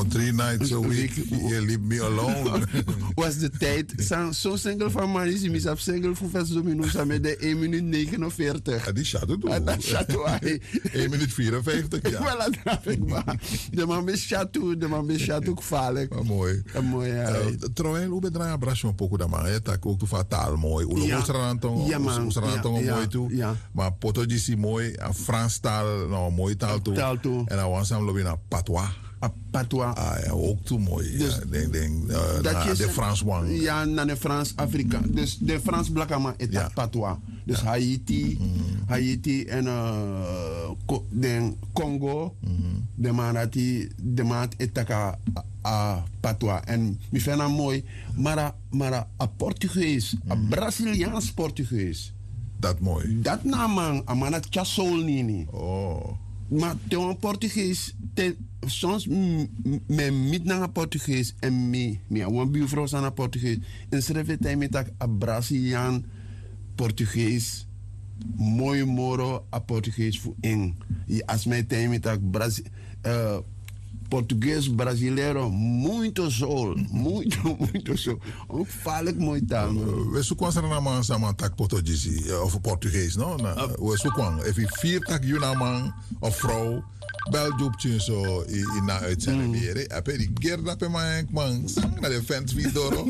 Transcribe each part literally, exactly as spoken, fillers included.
gewoon three nights a week. You leave me alone. Was de tijd. Zo'n single van Marisi, mis op single voor Ves Dominus met de één minuut negenenveertig. Ja, die chateau doen. Dat chateau. één minuut vierenvijftig, ja. Wel, dat heb ik maar. De man met chateau, de man met chateau gevaarlijk. Maar mooi. Ja, mooi, ja. Uh, terwijl, hoe ben je een brasje een poco dan man? Je tak ook toe taal mooi. Hoe ja. Oestrantong, ja, man. Oestrantong ja, mooi ja, toe. Ja. Maar Portugies mooi. En Frans taal, nou mooi taal toe. Taal toe. En dan was hem naar patois. Patois. Ah ja, ook toe mooi. Dus, ja, denk, denk, uh, dat na, je de Frans wang. Ja, naar de Frans Afrika. Dus de Frans blakama is ja. patois. Dus ja. Haiti, mm. Haiti en uh, Ko, de Congo, mm. de manati, de maat etaka a patois. En mi vind dat mooi, maar a, maar a, a Portugees, mm. a Braziliaans Portugees. Dat mooi. Dat naman, a man het chasol nini. Oh. Maar toen Portugees, te, soms me niet naar Portugees en me, me een buurvrouw aan Portugees. En schrijf het hij met een Braziliaan Portugees, mooi moro a Portugees voor in. Als mij tijd met een Brazil, uh, Portugees brasileiro, muito sol, muito, muito sol. Ook vaarlijk mooi taal. We zoeken ze naar man samen tak Portugees of Portugees, no? We zoeken even vier tak juna man of vrouw. Bel joepje zo in na uitzending weer. Heb je die gerda pe man man sang naar de fans wie door.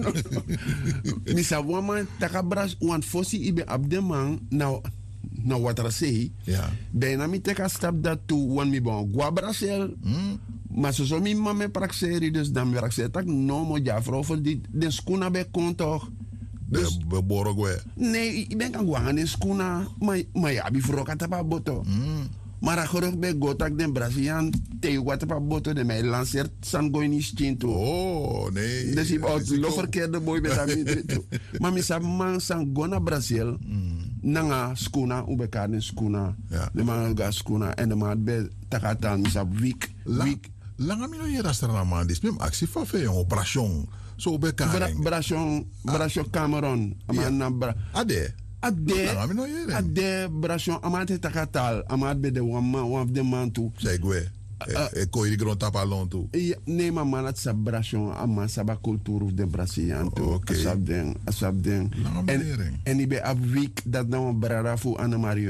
Misa woman takabras want fosi ibe abde man nou nou wat er zei. Ja. Bijna mi teka stap dat toe wan mi bon gua Brasel. Mm. Maar zo zo mi mame praxeri dus dan werk ze tak no mo ja vrouw voor die de skuna be kon toch. Dus we borogwe. Nee, ik ben kan gwa de skuna maar maar ja bi vrouw kan tapa boto. Mm. Maar ik geloof bij Gotak den Braziliaan te wat tapa boto de mij lanceert san go in stinto. Oh, nee. Dus ik out lo verkeerde boy bij dat niet. Maar mi sa man san go na Brazil. Mm. Nanga skuna ubeka den skuna. Ja. De man ga skuna en de man be takatan mi sa week week. Langa mi no yera strana man dis mem aksi fa fe een operation. So ubeka. Operation operation Cameroon. Amana bra. Ade. Ade. Langa mi no yera. Ade operation amate takatal amate be de one man one of the man too. Segwe. E ko iri gron tapalon tu. Nee, maar man, het sabration, ama saba cultuur de Braziliaan tu. Oké. Asab den, asab den. En en ik ben op week dat nou een brada voor Anne Marie.